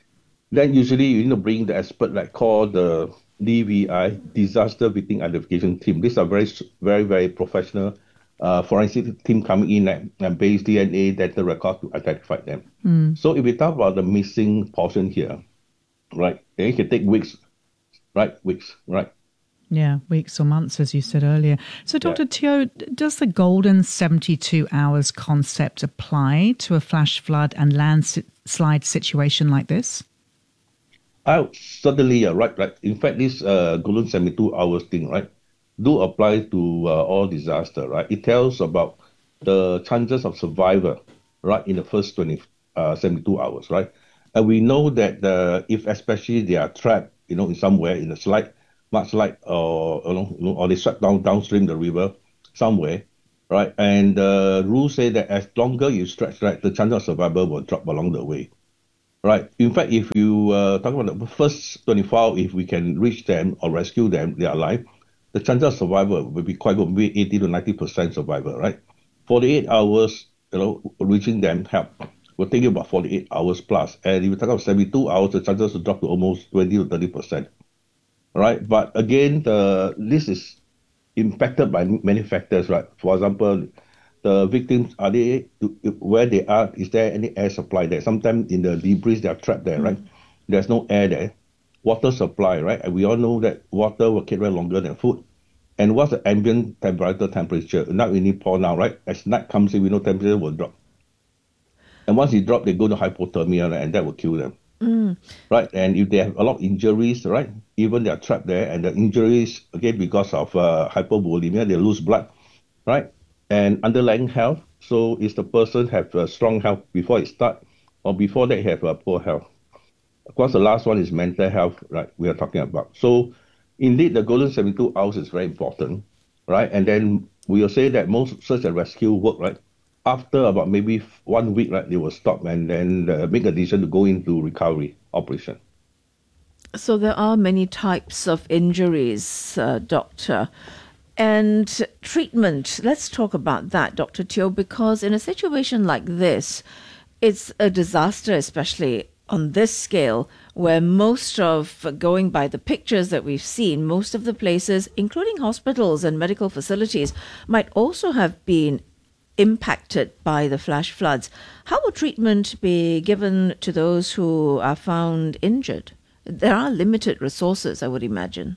then usually you need to bring the expert like called the D V I, Disaster Victim Identification Team. These are very, very, very professional uh, forensic team coming in and, and base D N A data record to identify them. Mm. So if we talk about the missing portion here, right, it can take weeks, right, weeks, right. Yeah, weeks or months, as you said earlier. So, Doctor Teo, does the golden seventy-two hours concept apply to a flash flood and landslide situation like this? Oh, certainly, yeah, right, right. In fact, this uh, golden seventy-two hours thing, right, do apply to uh, all disaster, right? It tells about the chances of survivor, right, in the first twenty, uh, seventy-two hours, right? And we know that uh, if especially they are trapped, you know, in somewhere in the slide, mudslide, or you know, or they swept down downstream the river somewhere, right? And the uh, rules say that as longer you stretch, right, the chance of survival will drop along the way, right? In fact, if you uh, talk about the first twenty-four hours, if we can reach them or rescue them, they are alive, the chance of survival will be quite good, maybe eighty to ninety percent survival, right? forty-eight hours, you know, reaching them help. We're thinking about forty-eight hours plus. And if you talk about seventy-two hours, the chances will drop to almost twenty to thirty percent. Right? But again, the this is impacted by many factors, right? For example, the victims, are they, where they are, is there any air supply there? Sometimes in the debris, they are trapped there, right? There's no air there. Water supply, right? And we all know that water will carry longer than food. And what's the ambient temperature temperature? Not in Nepal now, right? As night comes in, we know temperature will drop. And once it drop, they go to hypothermia, right? And that will kill them. Mm. Right? And if they have a lot of injuries, right? Even they are trapped there, and the injuries, again, because of uh, hypovolemia, they lose blood, right? And underlying health. So is the person have a strong health before it start, or before they have a poor health? Of course, the last one is mental health, right? We are talking about. So indeed, the golden seventy-two hours is very important, right? And then we will say that most search and rescue work, right? After about maybe one week, right, they will stop and then uh, make a decision to go into recovery operation. So there are many types of injuries, uh, Doctor. And treatment, let's talk about that, Doctor Teo, because in a situation like this, it's a disaster, especially on this scale, where most of, going by the pictures that we've seen, most of the places, including hospitals and medical facilities, might also have been impacted by the flash floods. How will treatment be given to those who are found injured? There are limited resources, I would imagine.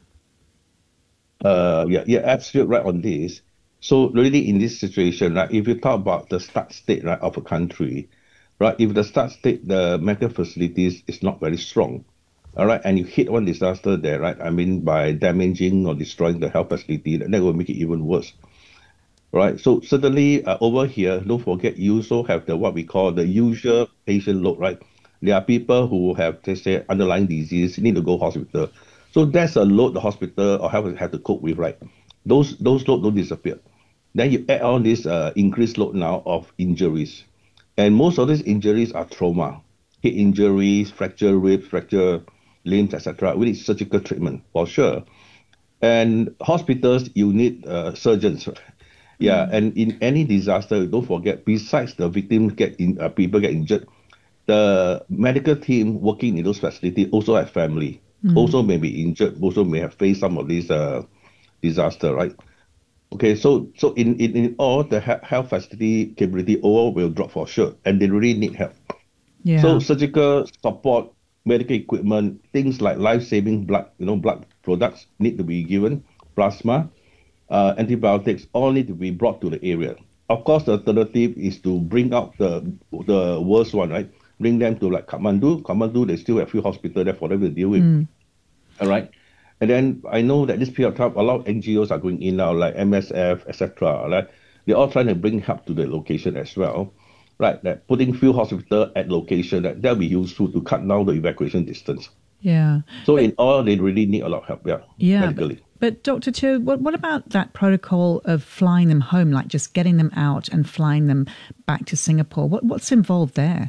Uh, yeah, yeah, absolutely right on this. So really in this situation, right, if you talk about the start state, right, of a country, right, if the start state, the medical facilities is not very strong, all right, and you hit one disaster there, right, I mean by damaging or destroying the health facility, that will make it even worse. Right, so certainly uh, over here, don't forget, you also have the what we call the usual patient load, right? There are people who have, let's say, underlying disease, need to go hospital. So that's a load the hospital or health have to cope with, right? Those those loads don't disappear. Then you add on this uh, increased load now of injuries. And most of these injuries are trauma, head injuries, fracture ribs, fracture limbs, et cetera. We need surgical treatment for sure. And hospitals, you need uh, surgeons, right? Yeah, and in any disaster, don't forget, besides the victims get in, uh, people get injured, the medical team working in those facilities also have family, mm. also may be injured, also may have faced some of these uh, disaster, right? Okay, so so in, in, in all, the health facility capability all will drop for sure, and they really need help. Yeah. So surgical support, medical equipment, things like life-saving blood, you know, blood products need to be given, plasma, Uh, antibiotics, all need to be brought to the area. Of course, the alternative is to bring out the the worst one, right? Bring them to like Kathmandu. Kathmandu, they still have a few hospitals there for them to deal with. Mm. All right. And then I know that this period of time, a lot of N G Os are going in now, like M S F, et cetera. Right? They're all trying to bring help to the location as well. Right? That putting few hospitals at location, that that'll be useful to cut down the evacuation distance. Yeah. So but, in all, they really need a lot of help, yeah, yeah medically. But, but Doctor Teo, what, what about that protocol of flying them home, like just getting them out and flying them back to Singapore? What What's involved there?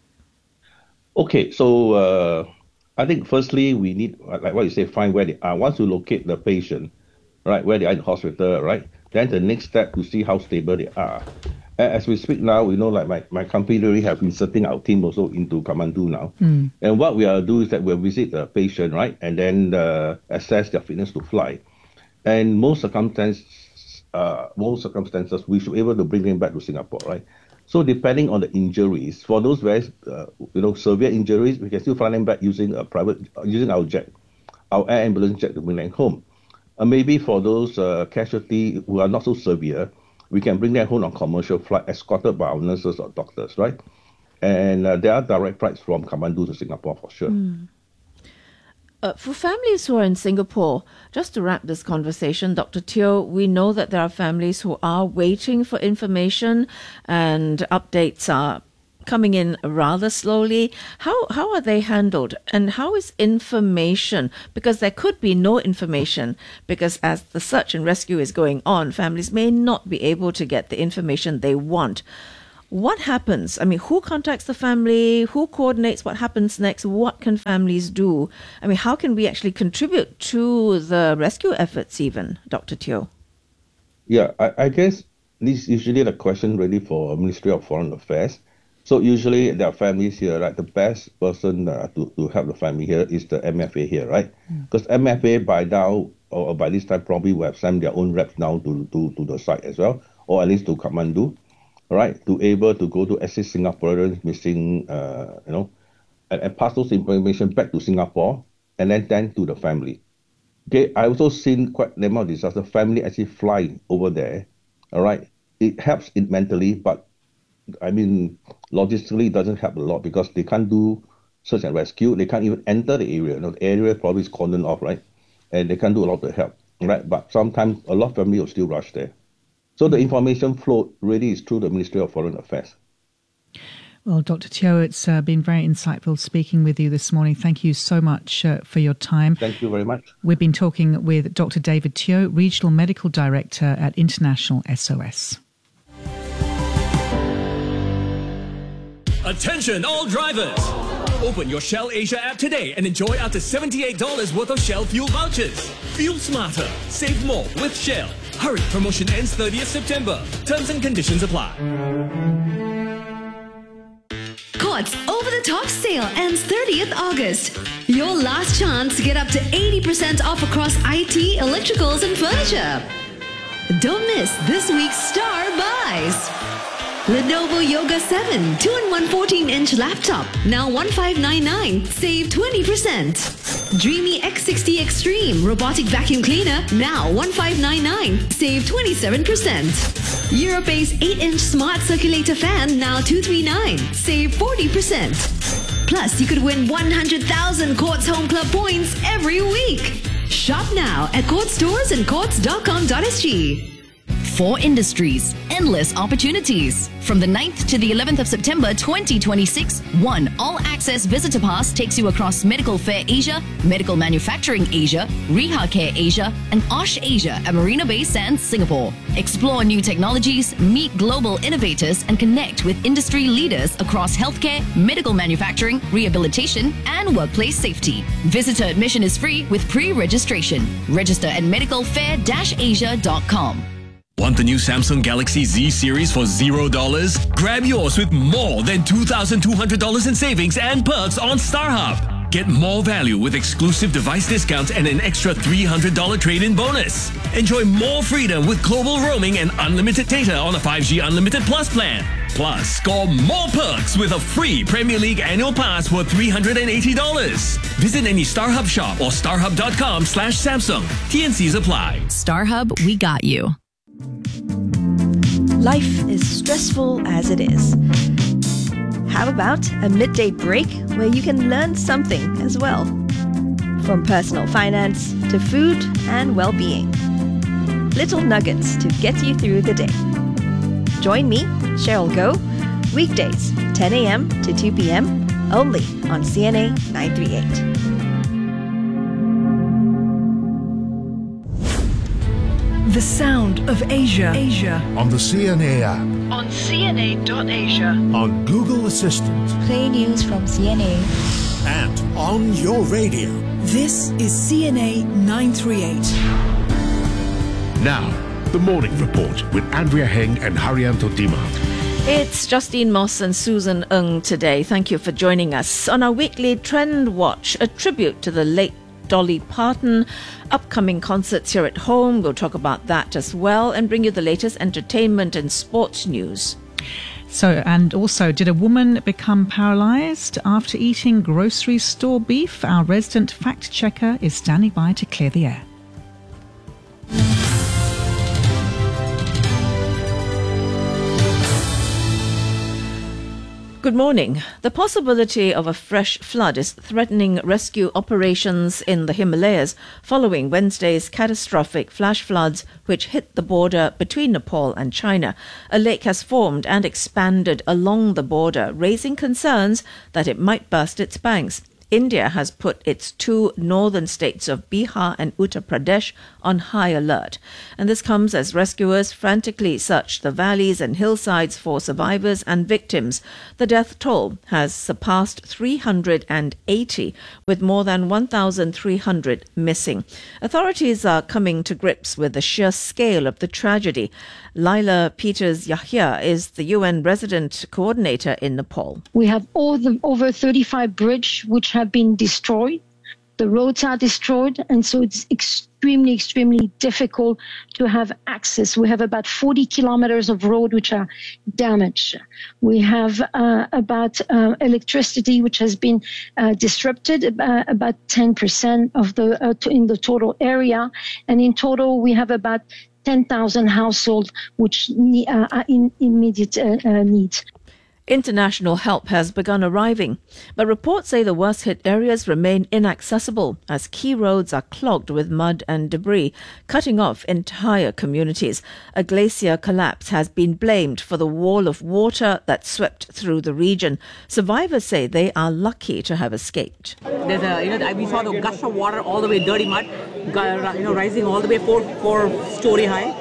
Okay, so uh, I think firstly, we need, like what you say, find where they are. Once you locate the patient, right, where they are in the hospital, right, then the next step to see how stable they are. As we speak now, you know, like my, my company really have been inserting our team also into Kathmandu now. Mm. And what we are doing is that we'll visit the patient, right, and then uh, assess their fitness to fly. And most circumstances, uh, most circumstances, we should be able to bring them back to Singapore, right? So depending on the injuries, for those very, uh, you know, severe injuries, we can still fly them back using a private, uh, using our jet, our air ambulance jet to bring them home. Uh, maybe for those uh, casualty who are not so severe, we can bring them home on commercial flight escorted by our nurses or doctors, right? And uh, there are direct flights from Kathmandu to Singapore for sure. Mm. Uh, for families who are in Singapore, just to wrap this conversation, Doctor Teo, we know that there are families who are waiting for information and updates are coming in rather slowly. How how are they handled, and how is information? Because there could be no information, because as the search and rescue is going on, families may not be able to get the information they want. What happens? I mean, who contacts the family? Who coordinates what happens next? What can families do? I mean, how can we actually contribute to the rescue efforts even, Doctor Teo? Yeah, I, I guess this is usually the question really for Ministry of Foreign Affairs. So usually there are families here, right? The best person uh, to, to help the family here is the M F A here, right? Because mm. M F A by now, or by this time, probably will have sent their own reps now to, to, to the site as well, or at least to Kathmandu. Right, to able to go to assist Singaporeans missing, uh, you know, and, and pass those information back to Singapore and then then to the family. Okay, I also seen quite a number of disaster family actually fly over there. All right, it helps it mentally, but I mean, logistically it doesn't help a lot because they can't do search and rescue. They can't even enter the area. You know, the area probably is cordoned off, right, and they can't do a lot to help, right. But sometimes a lot of family will still rush there. So the information flow really is through the Ministry of Foreign Affairs. Well, Doctor Teo, it's uh, been very insightful speaking with you this morning. Thank you so much uh, for your time. Thank you very much. We've been talking with Doctor David Teo, Regional Medical Director at International S O S. Attention all drivers! Open your Shell Asia app today and enjoy up to seventy-eight dollars worth of Shell fuel vouchers. Fuel smarter, save more with Shell. Hurry, promotion ends thirtieth September. Terms and conditions apply. Courts Over the Top sale ends thirtieth August. Your last chance to get up to eighty percent off across I T, electricals and furniture. Don't miss this week's star buys. Lenovo Yoga seven two in one fourteen inch laptop, now one five nine nine, save twenty percent. Dreamy X sixty Extreme robotic vacuum cleaner, now one five nine nine, save twenty-seven percent. Europace eight inch smart circulator fan, now two three nine, save forty percent. Plus, you could win one hundred thousand Courts Home Club points every week. Shop now at Courts stores and courts dot com dot s g. For industries, endless opportunities. From the ninth to the eleventh of September twenty twenty-six, one all-access visitor pass takes you across Medical Fair Asia, Medical Manufacturing Asia, Reha Care Asia, and Osh Asia at Marina Bay Sands, Singapore. Explore new technologies, meet global innovators, and connect with industry leaders across healthcare, medical manufacturing, rehabilitation, and workplace safety. Visitor admission is free with pre-registration. Register at medical fair dash asia dot com. Want the new Samsung Galaxy Z series for zero dollars? Grab yours with more than two thousand two hundred dollars in savings and perks on StarHub. Get more value with exclusive device discounts and an extra three hundred dollars trade-in bonus. Enjoy more freedom with global roaming and unlimited data on a five G Unlimited Plus plan. Plus, score more perks with a free Premier League annual pass worth three hundred eighty dollars. Visit any StarHub shop or starhub dot com slash Samsung. T N Cs apply. StarHub, we got you. Life is stressful as it is. How about a midday break where you can learn something as well? From personal finance to food and well-being. Little nuggets to get you through the day. Join me, Cheryl Goh, weekdays, ten a.m. to two p.m. only on C N A nine thirty-eight. The sound of Asia. Asia. On the C N A app. On C N A dot asia. On Google Assistant. Play news from C N A. And on your radio. This is C N A nine thirty-eight. Now, the Morning Report with Andrea Heng and Haryanto Dima. It's Justine Moss and Susan Ng today. Thank you for joining us on our weekly Trend Watch, a tribute to the late Dolly Parton. Upcoming concerts here at home, we'll talk about that as well and bring you the latest entertainment and sports news. So, and also, did a woman become paralysed after eating grocery store beef? Our resident fact checker is standing by to clear the air. Good morning. The possibility of a fresh flood is threatening rescue operations in the Himalayas following Wednesday's catastrophic flash floods which hit the border between Nepal and China. A lake has formed and expanded along the border, raising concerns that it might burst its banks. India has put its two northern states of Bihar and Uttar Pradesh on high alert. And this comes as rescuers frantically search the valleys and hillsides for survivors and victims. The death toll has surpassed three hundred eighty, with more than one thousand three hundred missing. Authorities are coming to grips with the sheer scale of the tragedy. Laila Peters Yahya is the U N resident coordinator in Nepal. We have all the over thirty-five bridges which have been destroyed. The roads are destroyed, and so it's extremely, extremely difficult to have access. We have about forty kilometers of road which are damaged. We have uh, about uh, electricity which has been uh, disrupted, uh, about ten percent of the uh, in the total area, and in total we have about ten thousand households which need, uh, are in immediate uh, uh, need. International help has begun arriving, but reports say the worst-hit areas remain inaccessible as key roads are clogged with mud and debris, cutting off entire communities. A glacier collapse has been blamed for the wall of water that swept through the region. Survivors say they are lucky to have escaped. There's a, you know, we saw the gush of water all the way, dirty mud, you know, rising all the way four, four story high.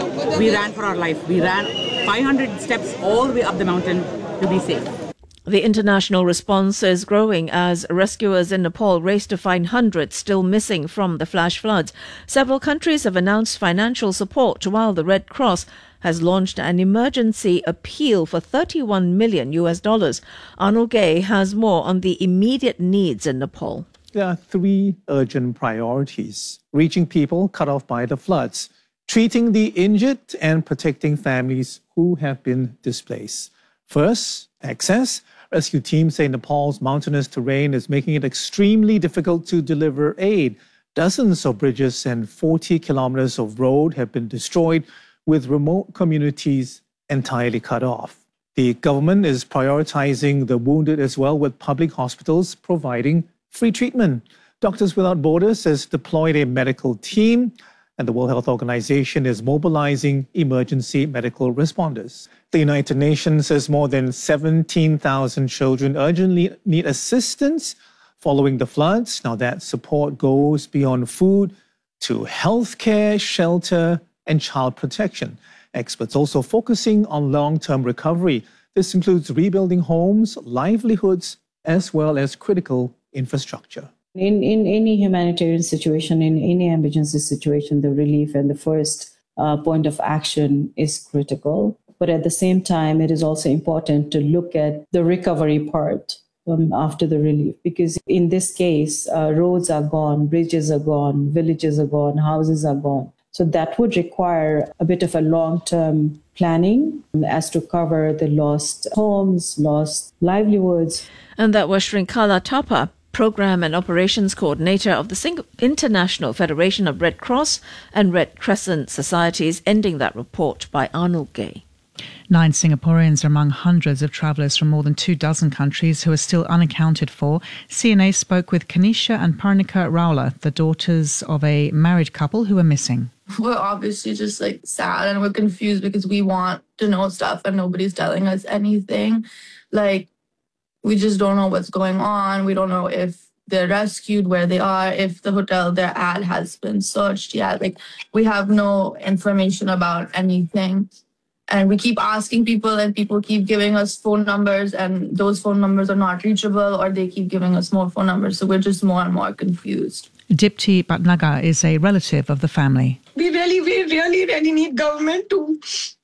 We ran for our life. We ran five hundred steps all the way up the mountain to be safe. The international response is growing as rescuers in Nepal race to find hundreds still missing from the flash floods. Several countries have announced financial support, while the Red Cross has launched an emergency appeal for thirty-one million U S dollars. Arnold Gay has more on the immediate needs in Nepal. There are three urgent priorities: reaching people cut off by the floods, treating the injured, and protecting families who have been displaced. First, access. Rescue teams say Nepal's mountainous terrain is making it extremely difficult to deliver aid. Dozens of bridges and forty kilometers of road have been destroyed, with remote communities entirely cut off. The government is prioritizing the wounded as well, with public hospitals providing free treatment. Doctors Without Borders has deployed a medical team, and the World Health Organization is mobilizing emergency medical responders. The United Nations says more than seventeen thousand children urgently need assistance following the floods. Now, that support goes beyond food to healthcare, shelter, and child protection. Experts also focusing on long-term recovery. This includes rebuilding homes, livelihoods, as well as critical infrastructure. In, in any humanitarian situation, in any emergency situation, the relief and the first uh, point of action is critical. But at the same time, it is also important to look at the recovery part um, after the relief. Because in this case, uh, roads are gone, bridges are gone, villages are gone, houses are gone. So that would require a bit of a long-term planning as to cover the lost homes, lost livelihoods. And that was Shrinkala Thapa, Program and Operations Coordinator of the Sing- International Federation of Red Cross and Red Crescent Societies, ending that report by Arnold Gay. Nine Singaporeans are among hundreds of travellers from more than two dozen countries who are still unaccounted for. C N A spoke with Kanisha and Parnika Raula, the daughters of a married couple who are missing. We're obviously just like sad and we're confused because we want to know stuff and nobody's telling us anything. Like, we just don't know what's going on. We don't know if they're rescued, where they are, if the hotel they're at has been searched yet. Like, we have no information about anything. And we keep asking people and people keep giving us phone numbers and those phone numbers are not reachable, or they keep giving us more phone numbers. So we're just more and more confused. Dipti Bhatnagar is a relative of the family. We really, we really, really need government to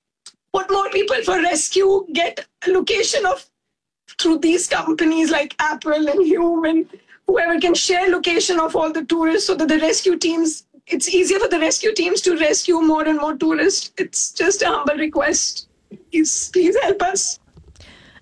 put more people for rescue, get a location of through these companies like Apple and Hume and whoever can share location of all the tourists so that the rescue teams, it's easier for the rescue teams to rescue more and more tourists. It's just a humble request. Please, please help us.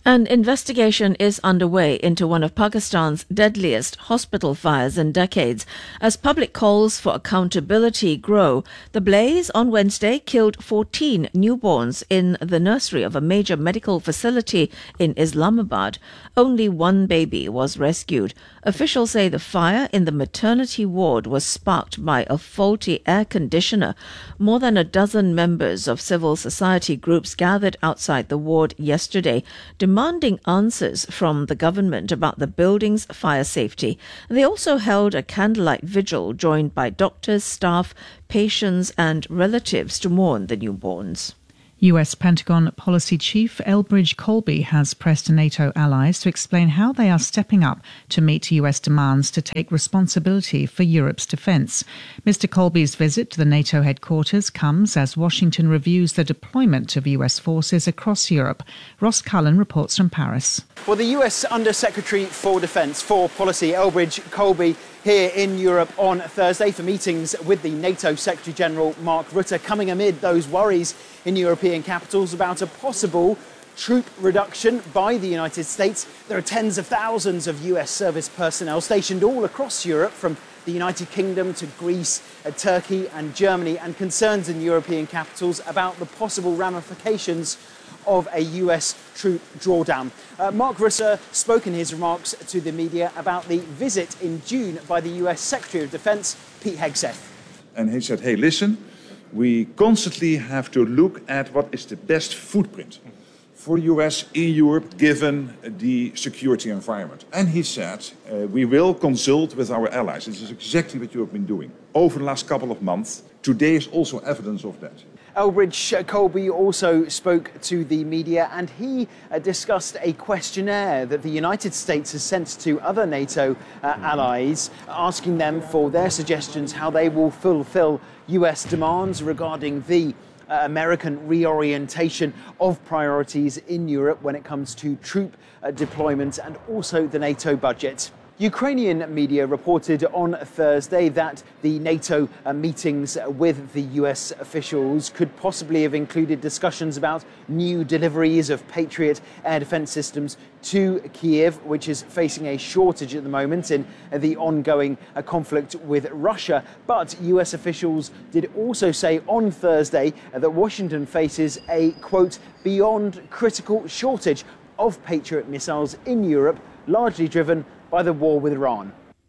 An investigation is underway into one of Pakistan's deadliest hospital fires in decades. As public calls for accountability grow, the blaze on Wednesday killed fourteen newborns in the nursery of a major medical facility in Islamabad. Only one baby was rescued. Officials say the fire in the maternity ward was sparked by a faulty air conditioner. More than a dozen members of civil society groups gathered outside the ward yesterday, demanding answers from the government about the building's fire safety. They also held a candlelight vigil joined by doctors, staff, patients and relatives to mourn the newborns. U S Pentagon Policy Chief Elbridge Colby has pressed NATO allies to explain how they are stepping up to meet U S demands to take responsibility for Europe's defence. Mister Colby's visit to the NATO headquarters comes as Washington reviews the deployment of U S forces across Europe. Ross Cullen reports from Paris. Well, the U S Under-Secretary for Defence for Policy, Elbridge Colby, here in Europe on Thursday for meetings with the NATO Secretary-General Mark Rutte, coming amid those worries in European capitals about a possible troop reduction by the United States. There are tens of thousands of U S service personnel stationed all across Europe, from the United Kingdom to Greece, uh, Turkey and Germany, and concerns in European capitals about the possible ramifications of a U S troop drawdown. Uh, Mark Rutte spoke in his remarks to the media about the visit in June by the U S Secretary of Defence, Pete Hegseth. And he said, hey, listen, we constantly have to look at what is the best footprint for the U S in Europe given the security environment. And he said, uh, we will consult with our allies. This is exactly what you have been doing over the last couple of months. Today is also evidence of that. Elbridge Colby also spoke to the media, and he uh, discussed a questionnaire that the United States has sent to other NATO uh, allies, asking them for their suggestions how they will fulfill U S demands regarding the uh, American reorientation of priorities in Europe when it comes to troop uh, deployment and also the NATO budget. Ukrainian media reported on Thursday that the NATO uh, meetings with the U S officials could possibly have included discussions about new deliveries of Patriot air defense systems to Kiev, which is facing a shortage at the moment in uh, the ongoing uh, conflict with Russia. But U S officials did also say on Thursday uh, that Washington faces a, quote, beyond critical shortage of Patriot missiles in Europe, largely driven by the war with Iran.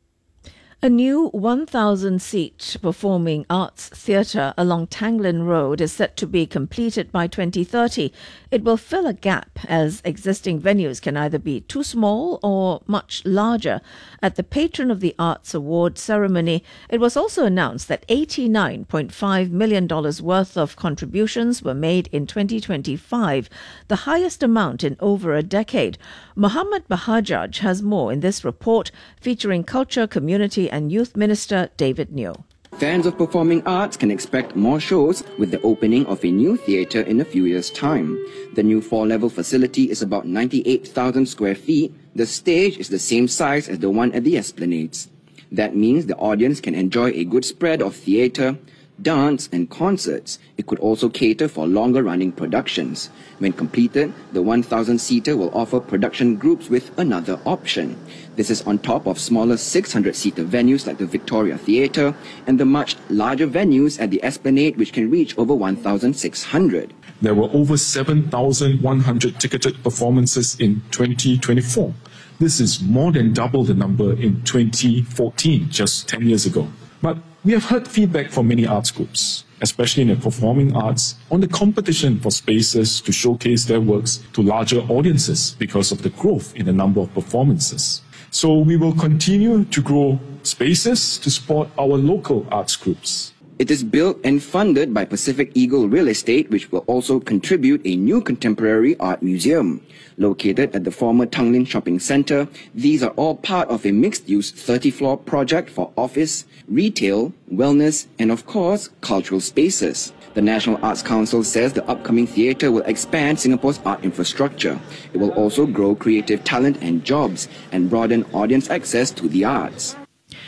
A new one thousand seat performing arts theatre along Tanglin Road is set to be completed by twenty thirty. It will fill a gap as existing venues can either be too small or much larger. At the Patron of the Arts Award ceremony, it was also announced that eighty-nine point five million dollars worth of contributions were made in twenty twenty-five, the highest amount in over a decade. Mohammad Bahajaj has more in this report, featuring Culture, Community and Youth Minister David Neo. Fans of performing arts can expect more shows with the opening of a new theatre in a few years' time. The new four-level facility is about ninety-eight thousand square feet. The stage is the same size as the one at the Esplanades. That means the audience can enjoy a good spread of theatre, dance and concerts. It could also cater for longer-running productions. When completed, the one thousand seater will offer production groups with another option. This is on top of smaller six hundred seater venues like the Victoria Theatre and the much larger venues at the Esplanade, which can reach over one thousand six hundred. There were over seven thousand one hundred ticketed performances in twenty twenty-four. This is more than double the number in twenty fourteen, just ten years ago. But we have heard feedback from many arts groups, especially in the performing arts, on the competition for spaces to showcase their works to larger audiences because of the growth in the number of performances. So we will continue to grow spaces to support our local arts groups. It is built and funded by Pacific Eagle Real Estate, which will also contribute a new contemporary art museum. Located at the former Tanglin Shopping Centre, these are all part of a mixed-use thirty-floor project for office, retail, wellness, and of course, cultural spaces. The National Arts Council says the upcoming theatre will expand Singapore's art infrastructure. It will also grow creative talent and jobs and broaden audience access to the arts.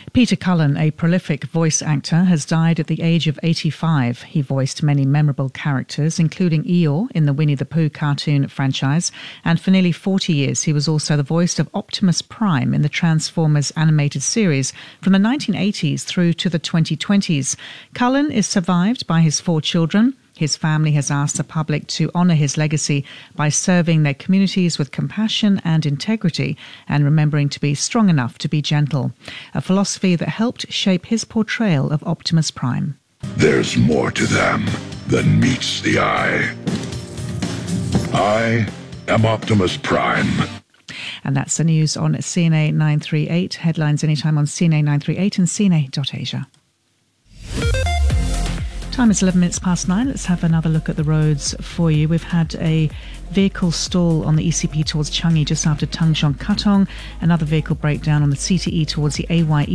Peter Cullen, a prolific voice actor, has died at the age of eighty-five. He voiced many memorable characters, including Eeyore in the Winnie the Pooh cartoon franchise, and for nearly forty years he was also the voice of Optimus Prime in the Transformers animated series from the nineteen eighties through to the twenty twenties. Cullen is survived by his four children. His family has asked the public to honour his legacy by serving their communities with compassion and integrity and remembering to be strong enough to be gentle, a philosophy that helped shape his portrayal of Optimus Prime. There's more to them than meets the eye. I am Optimus Prime. And that's the news on C N A nine three eight. Headlines anytime on C N A nine three eight and C N A dot Asia. Time is eleven minutes past nine. Let's have another look at the roads for you. We've had a vehicle stall on the E C P towards Changi just after Tangjong Katong. Another vehicle breakdown on the C T E towards the A Y E